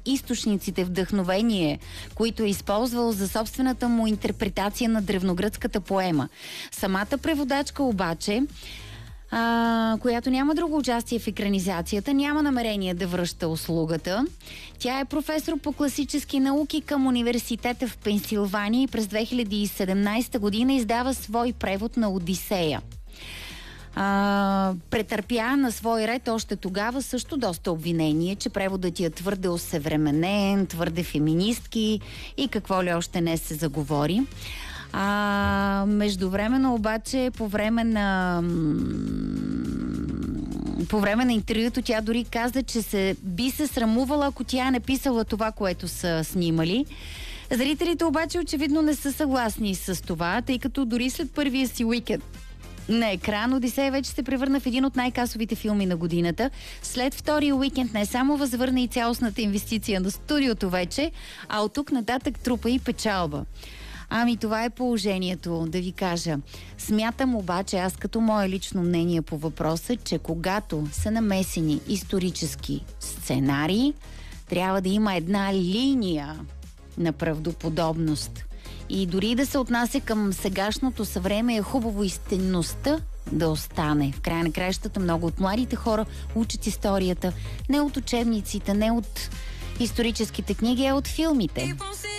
източниците вдъхновение, които е използвал за собствената му интерпретация на древногръцката поема. Самата преводачка обаче, която няма друго участие в екранизацията, няма намерение да връща услугата. Тя е професор по класически науки към университета в Пенсилвания и през 2017 година издава свой превод на Одисея. Претърпя на свой ред още тогава също доста обвинение, че преводът ти е твърде осъвременен, твърде феминистки и какво ли още не се заговори. Междувременно обаче по време на интервюто тя дори каза, че би се срамувала, ако тя е написала това, което са снимали. Зрителите обаче очевидно не са съгласни с това, тъй като дори след първия си уикенд на екран Одисея вече се превърна в един от най-касовите филми на годината. След втория уикенд не само възвърна и цялостната инвестиция на студиото вече, а от тук нататък трупа и печалба. Това е положението, да ви кажа. Смятам обаче, аз като мое лично мнение по въпроса, че когато са намесени исторически сценарии, трябва да има една линия на правдоподобност. И дори да се отнася към сегашното съвреме, е хубаво истинността да остане. В края на краищата много от младите хора учат историята не от учебниците, не от историческите книги, а от филмите.